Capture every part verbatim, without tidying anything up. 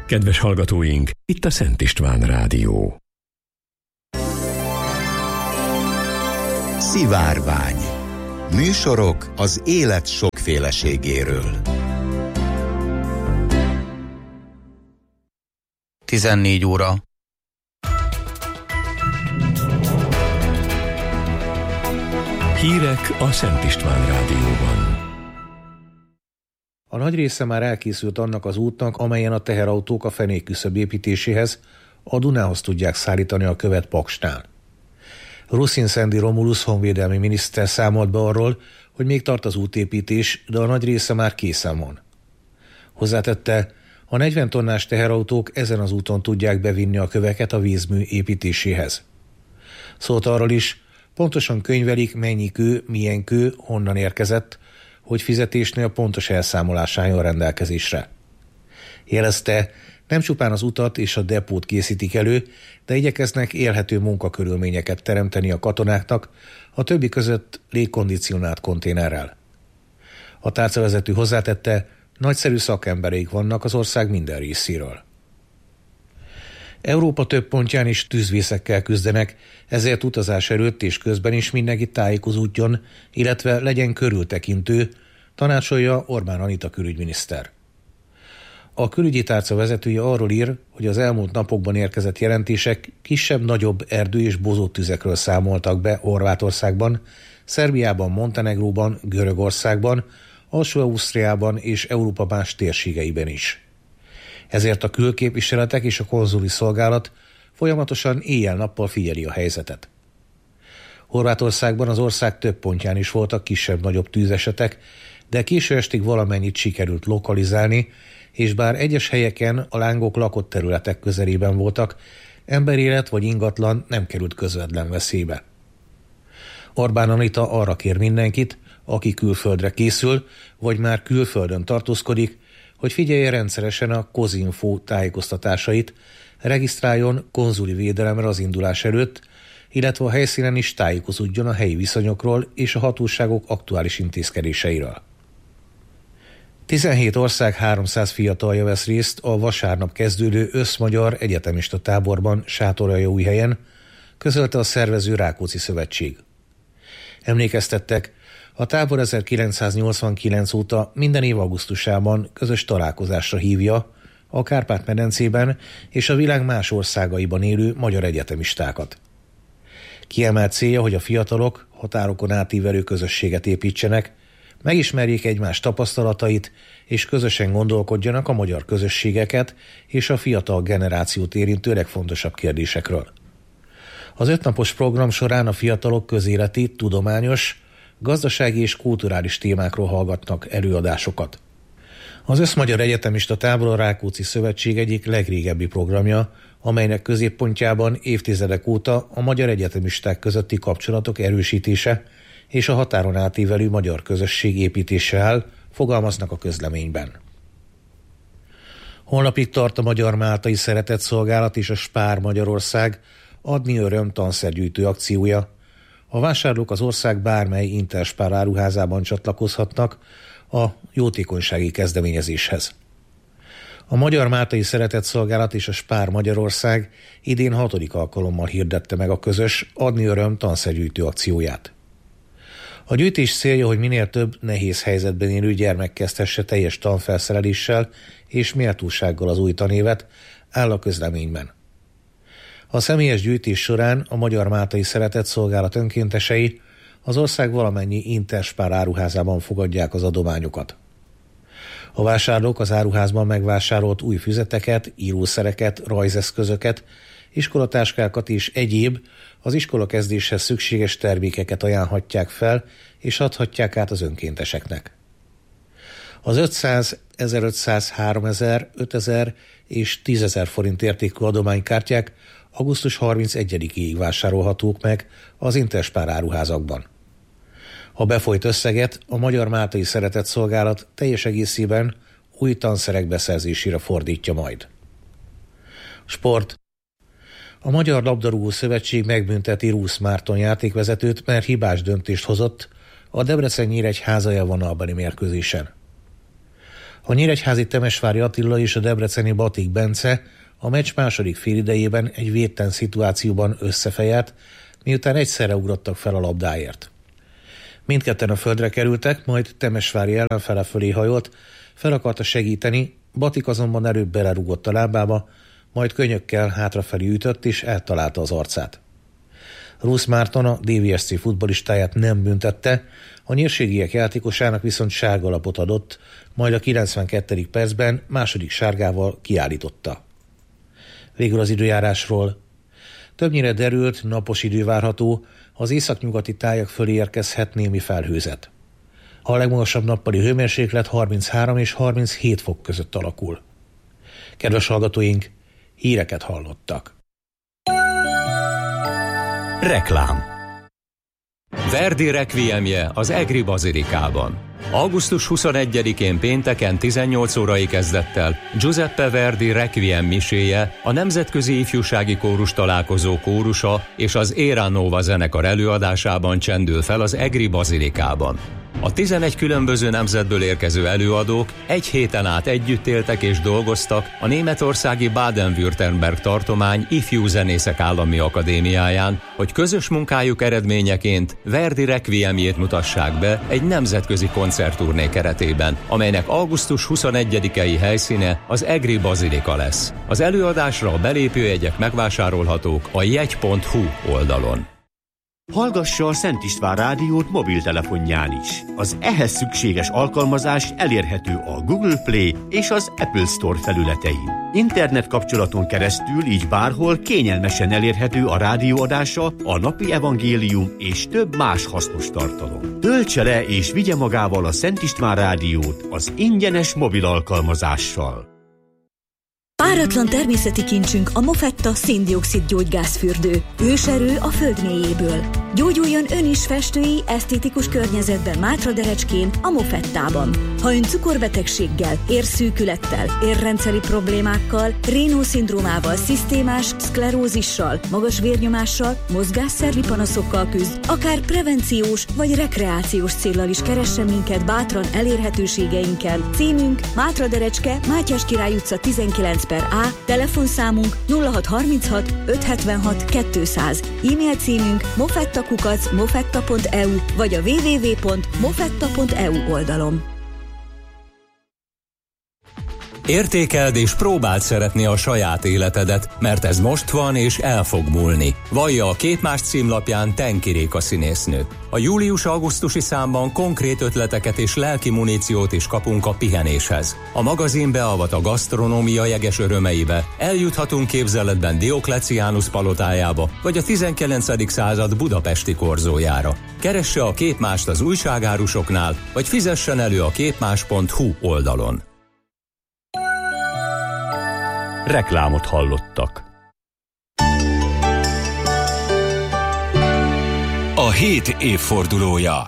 Kedves hallgatóink, itt a Szent István Rádió. Szivárvány. Műsorok az élet sokféleségéről. tizennégy óra. Hírek a Szent István Rádióban. A nagy része már elkészült annak az útnak, amelyen a teherautók a fenékküszöb építéséhez, a Dunához tudják szállítani a követ Paksnál. Ruszin Szendi Romulus honvédelmi miniszter számolt be arról, hogy még tart az útépítés, de a nagy része már készen van. Hozzátette, a negyven tonnás teherautók ezen az úton tudják bevinni a köveket a vízmű építéséhez. Szólt arról is, pontosan könyvelik, mennyi kő, milyen kő, honnan érkezett, hogy fizetésnél pontos elszámolás álljon rendelkezésre. Jelezte, nem csupán az utat és a depót készítik elő, de igyekeznek élhető munkakörülményeket teremteni a katonáknak, a többi között légkondicionált konténerrel. A tárcavezető hozzátette, nagyszerű szakembereik vannak az ország minden részéről. Európa több pontján is tűzvészekkel küzdenek, ezért utazás előtt és közben is mindenki tájékozódjon, illetve legyen körültekintő, tanácsolja Orbán Anita külügyminiszter. A külügyi tárca vezetője arról ír, hogy az elmúlt napokban érkezett jelentések kisebb-nagyobb erdő- és bozóttüzekről számoltak be Horvátországban, Szerbiában, Montenegróban, Görögországban, Alsó-Ausztriában és Európa más térségeiben is. Ezért a külképviseletek és a konzuli szolgálat folyamatosan éjjel-nappal figyeli a helyzetet. Horvátországban az ország több pontján is voltak kisebb-nagyobb tűzesetek, de késő estig valamennyit sikerült lokalizálni, és bár egyes helyeken a lángok lakott területek közelében voltak, emberélet vagy ingatlan nem került közvetlen veszélybe. Orbán Anita arra kér mindenkit, aki külföldre készül, vagy már külföldön tartózkodik, hogy figyelje rendszeresen a Kozinfo tájékoztatásait, regisztráljon konzuli védelemre az indulás előtt, illetve a helyszínen is tájékozódjon a helyi viszonyokról és a hatóságok aktuális intézkedéseiről. tizenhét ország háromszáz fiatalja vesz részt a vasárnap kezdődő összmagyar egyetemista táborban Sátoraljaújhelyen, közölte a szervező Rákóczi Szövetség. Emlékeztettek, a tábor ezerkilencszáznyolcvankilenc óta minden év augusztusában közös találkozásra hívja a Kárpát-medencében és a világ más országaiban élő magyar egyetemistákat. Kiemelt célja, hogy a fiatalok határokon átívelő közösséget építsenek, megismerjék egymás tapasztalatait, és közösen gondolkodjanak a magyar közösségeket és a fiatal generációt érintő legfontosabb kérdésekről. Az ötnapos program során a fiatalok közéleti, tudományos, gazdasági és kulturális témákról hallgatnak előadásokat. Az Összmagyar Egyetemista Tábor a Rákóczi Szövetség egyik legrégebbi programja, amelynek középpontjában évtizedek óta a magyar egyetemisták közötti kapcsolatok erősítése és a határon átívelő magyar közösség építése áll, fogalmaznak a közleményben. Holnapig tart a Magyar Máltai Szeretetszolgálat és a Spár Magyarország Adni Öröm tanszergyűjtő akciója. A vásárlók az ország bármely Interspár áruházában csatlakozhatnak a jótékonysági kezdeményezéshez. A Magyar Máltai Szeretetszolgálat és a Spár Magyarország idén hatodik alkalommal hirdette meg a közös Adni Öröm tanszergyűjtő akcióját. A gyűjtés célja, hogy minél több nehéz helyzetben élő gyermek kezdhesse teljes tanfelszereléssel és méltósággal az új tanévet, áll a közleményben. A személyes gyűjtés során a Magyar Máltai Szeretetszolgálat önkéntesei az ország valamennyi Interspár áruházában fogadják az adományokat. A vásárlók az áruházban megvásárolt új füzeteket, írószereket, rajzeszközöket, iskolatáskákat és egyéb az iskolakezdéshez szükséges termékeket ajánlhatják fel, és adhatják át az önkénteseknek. Az ötszáz, ezerötszáz, háromezer, ötezer és tízezer forint értékű adománykártyák augusztus harmincegyedikéig vásárolhatók meg az Interspár áruházakban. A befolyt összeget a Magyar Máltai Szeretetszolgálat teljes egészében új tanszerek beszerzésére fordítja majd. Sport. A Magyar Labdarúgó Szövetség megbünteti Rusz Márton játékvezetőt, mert hibás döntést hozott a Debrecen-Nyíregyháza élvonalbeli mérkőzésen. A nyíregyházi Temesvári Attila és a debreceni Batik Bence a meccs második félidejében egy védten szituációban összefejelt, miután egyszerre ugrottak fel a labdáért. Mindketten a földre kerültek, majd Temesvári ellenfele fölé hajolt, fel akarta segíteni, Batik azonban előbb belerúgott a lábába, majd könyökkel hátrafelé ütött és eltalálta az arcát. Rusz Márton a dé vé es cé futballistáját nem büntette, a nyírségiek játékosának viszont sárgalapot adott, majd a kilencvenkettedik percben második sárgával kiállította. Végül az időjárásról. Többnyire derült, napos idő várható, az északnyugati tájak fölé érkezhet némi felhőzet. A legmagasabb nappali hőmérséklet harminchárom és harminchét fok között alakul. Kedves hallgatóink, híreket hallottak. Reklám. Verdi requiemje az Egri Bazilikában. augusztus huszonegyedikén pénteken tizennyolc órai kezdettel Giuseppe Verdi requiem miséje, a Nemzetközi Ifjúsági Kórus Találkozó kórusa és az Era Nova zenekar előadásában csendül fel az Egri Bazilikában. A tizenegy különböző nemzetből érkező előadók egy héten át együtt éltek és dolgoztak a németországi Baden-Württemberg tartomány Ifjú Zenészek Állami Akadémiáján, hogy közös munkájuk eredményeként Verdi requiemjét mutassák be egy nemzetközi koncertturné keretében, amelynek augusztus huszonegyedikei helyszíne az Egri Bazilika lesz. Az előadásra a belépőjegyek megvásárolhatók a jegy pont hu oldalon. Hallgassa a Szent István rádiót mobiltelefonján is. Az ehhez szükséges alkalmazás elérhető a Google Play és az Apple Store felületein. Internet kapcsolaton keresztül így bárhol kényelmesen elérhető a rádióadása, a napi evangélium és több más hasznos tartalom. Töltse le és vigye magával a Szent István rádiót az ingyenes mobil alkalmazással. Páratlan természeti kincsünk a Mofetta szén-dioxid gyógygázfürdő. Őserő a föld mélyéből. Gyógyuljon ön is festői, esztétikus környezetben Mátraderecskén, a Mofettában. Ha ön cukorbetegséggel, érszűkülettel, érrendszeri problémákkal, Raynaud-szindrómával, szisztémás szklerózissal, magas vérnyomással, mozgásszervi panaszokkal küzd, akár prevenciós vagy rekreációs céllal is keressen minket bátran elérhetőségeinkkel. Címünk Mátraderecske, Mátyás Király utca tizenkilenc per A, telefonszámunk nulla hat harminchat ötszázhetvenhat kétszáz, e-mail címünk mofettakukac mofetta pont e u vagy a double-u double-u double-u pont mofetta pont e u oldalon. Értékeld és próbáld szeretni a saját életedet, mert ez most van és el fog múlni. Vallja a Képmás címlapján Tenki Réka színésznő. A július-augusztusi számban konkrét ötleteket és lelki muníciót is kapunk a pihenéshez. A magazin beavat a gasztronómia jeges örömeibe, eljuthatunk képzeletben Diokleciánus palotájába, vagy a tizenkilencedik század budapesti korzójára. Keresse a Képmást az újságárusoknál, vagy fizessen elő a képmás pont hu oldalon. Reklámot hallottak. A hét évfordulója.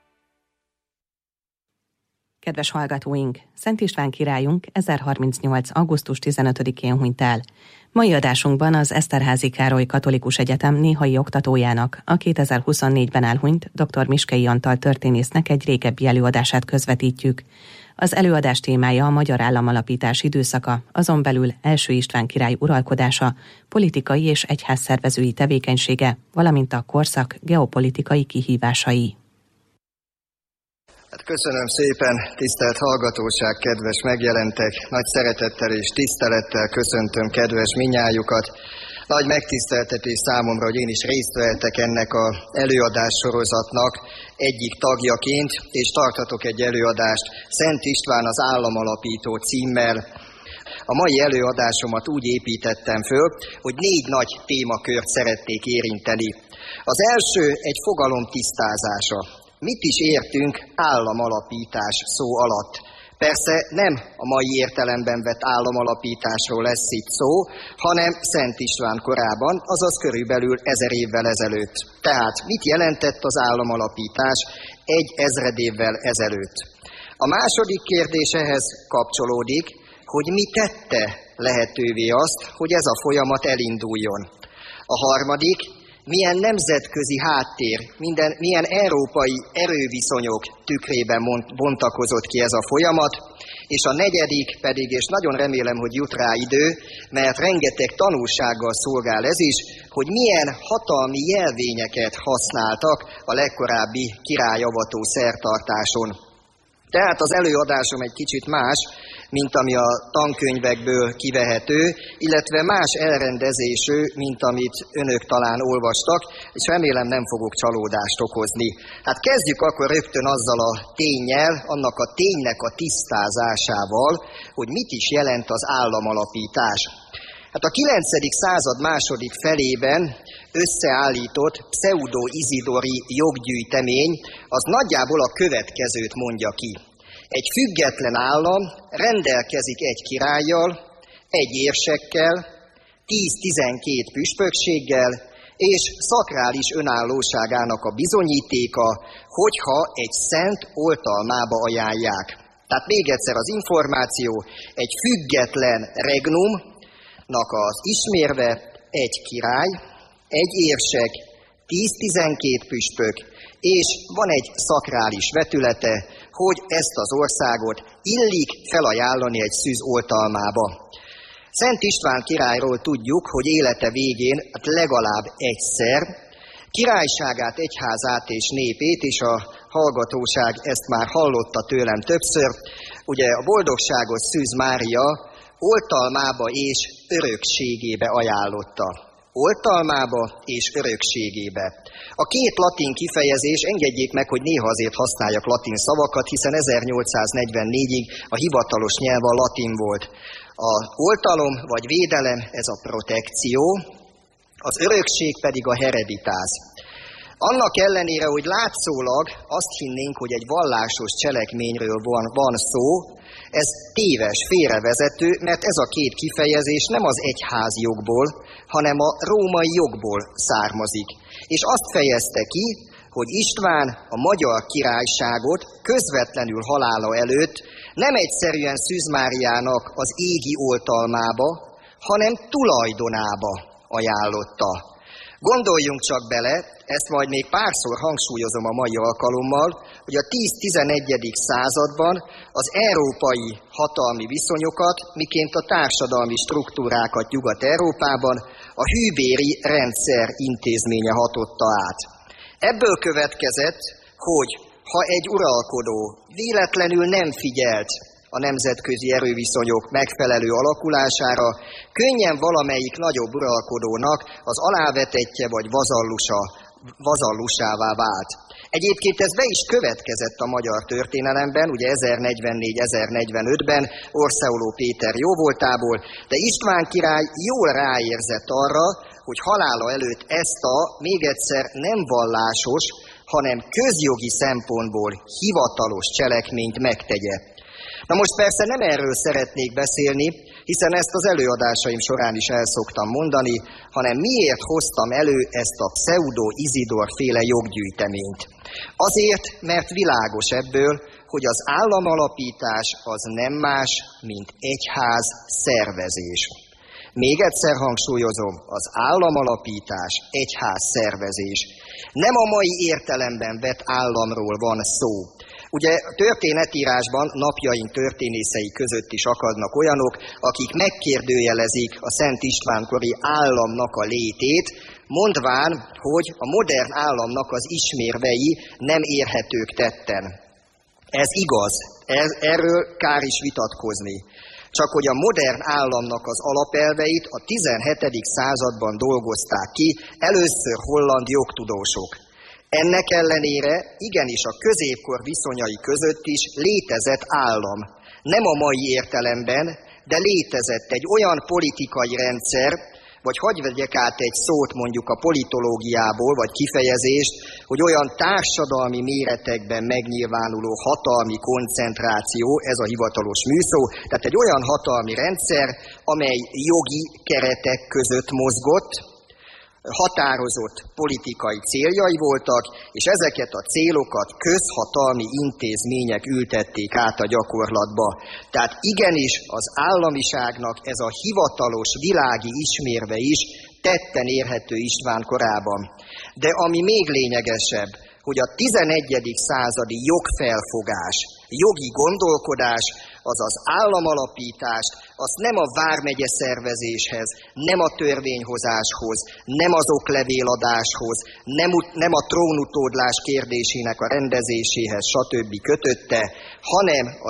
Kedves hallgatóink, Szent István királyunk ezerharmincnyolc. augusztus tizenötödikén hunyt el. Mai adásunkban az Eszterházy Károly Katolikus Egyetem néhai oktatójának, a kétezer-huszonnégyben elhunyt dr. Miskei Antal történésznek egy régebbi előadását közvetítjük. Az előadás témája a magyar államalapítás időszaka, azon belül első István király uralkodása, politikai és egyházszervezői tevékenysége, valamint a korszak geopolitikai kihívásai. Hát köszönöm szépen, tisztelt hallgatóság, kedves megjelentek, nagy szeretettel és tisztelettel köszöntöm kedves minnyájukat. Nagy megtiszteltetés számomra, hogy én is részt vehetek ennek az előadássorozatnak egyik tagjaként, és tartatok egy előadást Szent István az államalapító címmel. A mai előadásomat úgy építettem föl, hogy négy nagy témakört szeretnék érinteni. Az első egy fogalom tisztázása. Mit is értünk államalapítás szó alatt? Persze nem a mai értelemben vett államalapításról lesz itt szó, hanem Szent István korában, azaz körülbelül ezer évvel ezelőtt. Tehát mit jelentett az államalapítás egy ezred évvel ezelőtt? A második kérdés ehhez kapcsolódik, hogy mi tette lehetővé azt, hogy ez a folyamat elinduljon. A harmadik, milyen nemzetközi háttér, minden, milyen európai erőviszonyok tükrében bontakozott ki ez a folyamat, és a negyedik pedig, és nagyon remélem, hogy jut rá idő, mert rengeteg tanulsággal szolgál ez is, hogy milyen hatalmi jelvényeket használtak a legkorábbi királyavató szertartáson. Tehát az előadásom egy kicsit más, mint ami a tankönyvekből kivehető, illetve más elrendezésű, mint amit önök talán olvastak, és remélem nem fogok csalódást okozni. Hát kezdjük akkor rögtön azzal a ténnyel, annak a ténynek a tisztázásával, hogy mit is jelent az államalapítás. Hát a kilencedik század második felében összeállított pseudo-izidori joggyűjtemény az nagyjából a következőt mondja ki. Egy független állam rendelkezik egy királlyal, egy érsekkel, tíz-tizenkét püspökséggel, és szakrális önállóságának a bizonyítéka, hogyha egy szent oltalmába ajánlják. Tehát még egyszer az információ, egy független regnumnak az ismérve egy király, egy érsek, tíz-tizenkét püspök, és van egy szakrális vetülete, hogy ezt az országot illik felajánlani egy szűz oltalmába. Szent István királyról tudjuk, hogy élete végén hát legalább egyszer királyságát, egyházát és népét, és a hallgatóság ezt már hallotta tőlem többször, ugye a boldogságos Szűz Mária oltalmába és örökségébe ajánlotta. Oltalmába és örökségébe. A két latin kifejezés, engedjék meg, hogy néha azért használjak latin szavakat, hiszen ezernyolcszáznegyvennégyig a hivatalos nyelv a latin volt. A oltalom vagy védelem, ez a protekció, az örökség pedig a hereditás. Annak ellenére, hogy látszólag azt hinnénk, hogy egy vallásos cselekményről van, van szó, ez téves, félrevezető, mert ez a két kifejezés nem az egyházjogból, hanem a római jogból származik. És azt fejezte ki, hogy István a magyar királyságot közvetlenül halála előtt nem egyszerűen Szűz Máriának az égi oltalmába, hanem tulajdonába ajánlotta. Gondoljunk csak bele, ezt majd még párszor hangsúlyozom a mai alkalommal, hogy a tíz-tizenegyedik században az európai hatalmi viszonyokat, miként a társadalmi struktúrákat Nyugat-Európában a hűbéri rendszer intézménye hatotta át. Ebből következett, hogy ha egy uralkodó véletlenül nem figyelt a nemzetközi erőviszonyok megfelelő alakulására, könnyen valamelyik nagyobb uralkodónak az alávetettje vagy vazallusa, vazallusává vált. Egyébként ez be is következett a magyar történelemben, ugye ezernegyvennégy-ezernegyvenötben Orseoló Péter jóvoltából, de István király jól ráérzett arra, hogy halála előtt ezt a még egyszer nem vallásos, hanem közjogi szempontból hivatalos cselekményt megtegye. Na most persze nem erről szeretnék beszélni, hiszen ezt az előadásaim során is el szoktam mondani, hanem miért hoztam elő ezt a pseudo-izidor féle joggyűjteményt. Azért, mert világos ebből, hogy az államalapítás az nem más, mint egyház szervezés. Még egyszer hangsúlyozom, az államalapítás egyház szervezés. Nem a mai értelemben vett államról van szó. Ugye a történetírásban napjaink történészei között is akadnak olyanok, akik megkérdőjelezik a Szent Istvánkori államnak a létét, mondván, hogy a modern államnak az ismérvei nem érhetők tetten. Ez igaz, erről kár is vitatkozni. Csak hogy a modern államnak az alapelveit a tizenhetedik században dolgozták ki, először holland jogtudósok. Ennek ellenére igenis a középkor viszonyai között is létezett állam. Nem a mai értelemben, de létezett egy olyan politikai rendszer, vagy hagyj vegyek át egy szót mondjuk a politológiából, vagy kifejezést, hogy olyan társadalmi méretekben megnyilvánuló hatalmi koncentráció, ez a hivatalos műszó, tehát egy olyan hatalmi rendszer, amely jogi keretek között mozgott, határozott politikai céljai voltak, és ezeket a célokat közhatalmi intézmények ültették át a gyakorlatba. Tehát igenis az államiságnak ez a hivatalos világi ismérve is tetten érhető István korában. De ami még lényegesebb, hogy a tizenegyedik századi jogfelfogás, jogi gondolkodás azaz államalapítást, azt nem a vármegye szervezéshez, nem a törvényhozáshoz, nem az oklevéladáshoz, nem, nem a trónutódlás kérdésének a rendezéséhez, stb. Kötötte, hanem a